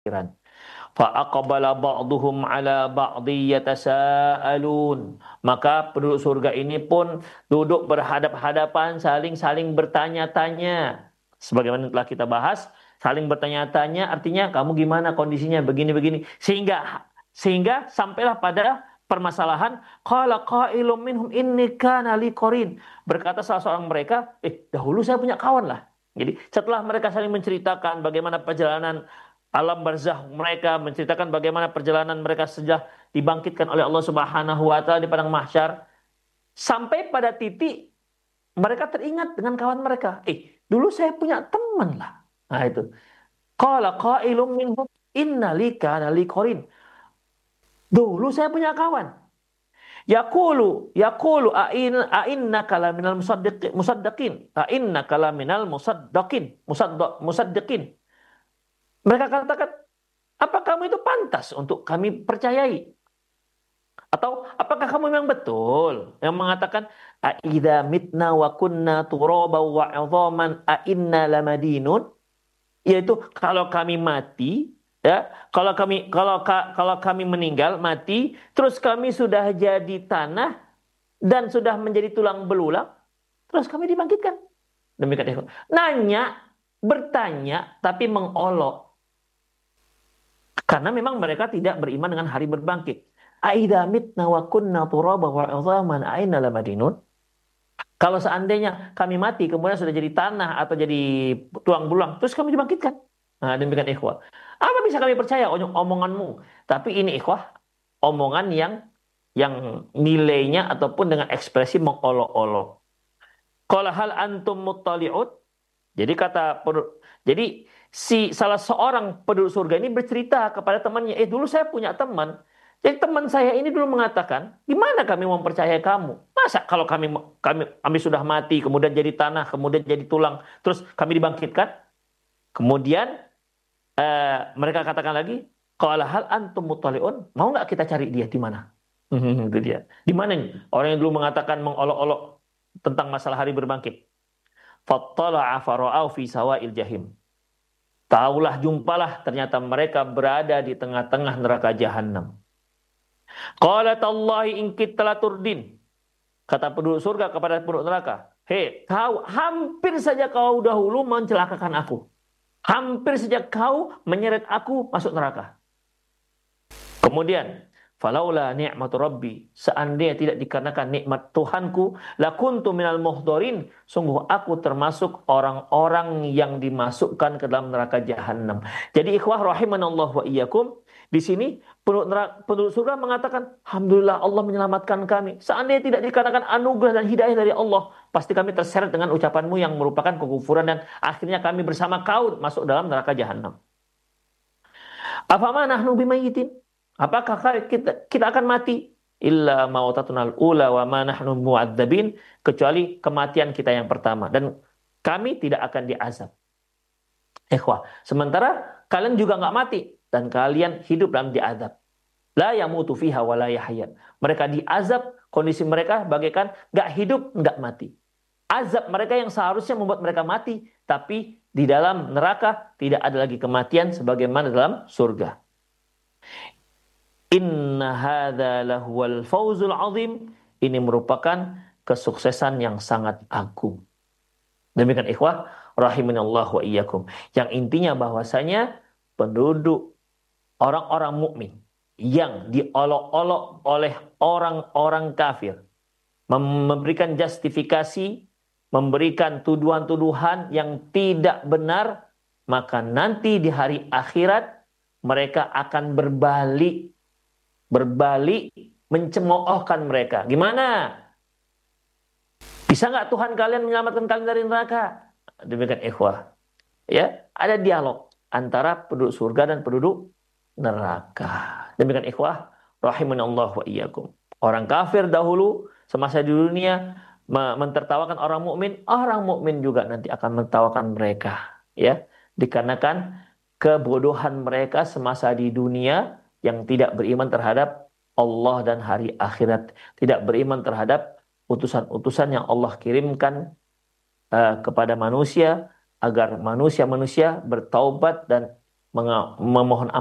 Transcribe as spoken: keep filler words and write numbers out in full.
akhiran. Fa'aqbala ba'duhum ala ba'di yatasaalun. Maka penduduk surga ini pun duduk berhadap-hadapan, saling-saling bertanya-tanya. Sebagaimana telah kita bahas, saling bertanya-tanya artinya kamu gimana kondisinya begini-begini. Sehingga sehingga sampailah pada permasalahan qala qailum minhum inni kana li qarin. Berkata salah seorang mereka, "Eh, dahulu saya punya kawan lah." Jadi setelah mereka saling menceritakan bagaimana perjalanan alam barzah mereka, menceritakan bagaimana perjalanan mereka sejak dibangkitkan oleh Allah Subhanahu wa taala di padang mahsyar, sampai pada titik mereka teringat dengan kawan mereka. Eh, dulu saya punya teman lah. Nah itu. Qala qailum minhum inna lika liqorin. Dulu saya punya kawan. Yaqulu yaqulu a'in a'inna kalaminal musaddiqin musaddaqin. A'inna kalaminal musaddaqin musaddaq musaddiqin. Mereka katakan, apa kamu itu pantas untuk kami percayai? Atau apakah kamu memang betul yang mengatakan aidza mitna wa kunna turaba wa 'idhaman a inna lamadinun? Yaitu kalau kami mati, ya, kalau kami kalau kalau kami meninggal mati, terus kami sudah jadi tanah dan sudah menjadi tulang belulang, terus kami dibangkitkan. Demikian itu. Nanya, bertanya tapi mengolok. Karena memang mereka tidak beriman dengan hari berbangkit. Aidza mitna wa kunna turaba wa 'idhaman aina lamadinun. Kalau seandainya kami mati kemudian sudah jadi tanah atau jadi tulang belulang, terus kami dibangkitkan. Nah, demikian ikhwah. Apa bisa kami percaya omonganmu? Tapi ini ikhwah, omongan yang yang nilainya ataupun dengan ekspresi mengolok-olok. Qala hal antum muttali'un? Jadi kata jadi si salah seorang penduduk surga ini bercerita kepada temannya, eh dulu saya punya teman. Jadi teman saya ini dulu mengatakan, gimana kami mau percaya kamu? Masa kalau kami kami kami sudah mati, kemudian jadi tanah, kemudian jadi tulang, terus kami dibangkitkan? Kemudian eh, mereka katakan lagi, qala hal antum muttali'un? Mau nggak kita cari dia di mana? Itu dia. Di mana nih? Orang yang dulu mengatakan mengolok-olok tentang masalah hari berbangkit. Fattala'a fara'au fi sawa'il jahim. Taulah jumpalah ternyata mereka berada di tengah-tengah neraka jahanam. Qala tallahi in kitta turdin. Kata penduduk surga kepada penduduk neraka, "Hei, kau hampir saja kau dahulu mencelakakan aku. Hampir saja kau menyeret aku masuk neraka." Kemudian, falaula ni'matu rabbi, seandainya tidak dikarenakan nikmat Tuhanku, lakuntu minal muhdorin, sungguh aku termasuk orang-orang yang dimasukkan ke dalam neraka jahanam. Jadi ikhwah rahimanallah wa iyyakum, di sini penduduk, neraka, penduduk surga mengatakan, alhamdulillah Allah menyelamatkan kami. Seandainya tidak dikarenakan anugerah dan hidayah dari Allah, pasti kami terseret dengan ucapanmu yang merupakan kekufuran dan akhirnya kami bersama kau masuk dalam neraka jahanam. Afama nahnu bimayitin? Apakah kita, kita akan mati? Illa mautatunal ula wa ma nahnu mu'adzabin, kecuali kematian kita yang pertama dan kami tidak akan diazab. Ikhwah, sementara kalian juga nggak mati dan kalian hidup dalam diazab. La yamutu fiha wa la yahya. Mereka diazab, kondisi mereka bagaikan nggak hidup, nggak mati. Azab mereka yang seharusnya membuat mereka mati, tapi di dalam neraka tidak ada lagi kematian sebagaimana dalam surga. Inna hadza lahuwal fawzul azim. Ini merupakan kesuksesan yang sangat agung. Demikian ikhwah rahimanallah wa iyyakum. Yang intinya bahwasanya penduduk orang-orang mukmin yang diolok-olok oleh orang-orang kafir, memberikan justifikasi, memberikan tuduhan-tuduhan yang tidak benar, maka nanti di hari akhirat mereka akan berbalik berbalik mencemoohkan mereka. Gimana? Bisa nggak Tuhan kalian menyelamatkan kalian dari neraka? Demikian ikhwah. Ya, ada dialog antara penduduk surga dan penduduk neraka. Demikian ikhwah rahimanallah wa iyyakum. Orang kafir dahulu semasa di dunia mentertawakan orang mukmin, orang mukmin juga nanti akan mentertawakan mereka, ya. Dikarenakan kebodohan mereka semasa di dunia yang tidak beriman terhadap Allah dan hari akhirat, tidak beriman terhadap utusan-utusan yang Allah kirimkan uh, kepada manusia agar manusia-manusia bertaubat dan memohon